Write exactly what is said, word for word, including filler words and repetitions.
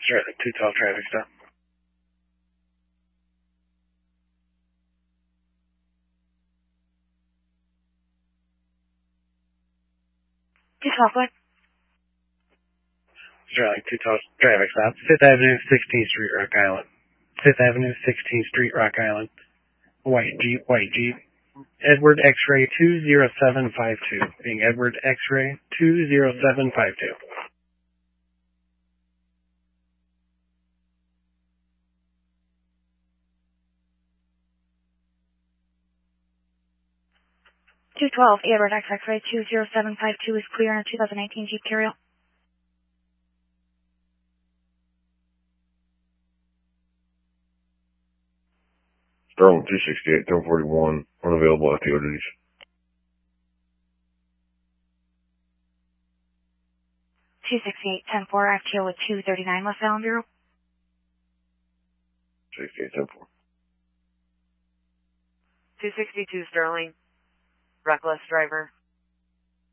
Sterling, two twelve traffic stop. two twelve, what? Sterling, two twelve traffic stop. Fifth Avenue, sixteenth Street, Rock Island. Fifth Avenue, sixteenth Street, Rock Island. White Jeep, white Jeep. Edward X-ray two zero seven five two. Being Edward X-ray two zero seven five two. two twelve, Edward X-ray two zero seven five two is clear on a two thousand nineteen Jeep Carrier. Sterling, two sixty-eight, ten forty-one, unavailable F T O duties. two sixty-eight, ten four, F T O with two thirty-nine West Island Bureau. sixty-eight, ten four. two sixty-two Sterling, reckless driver.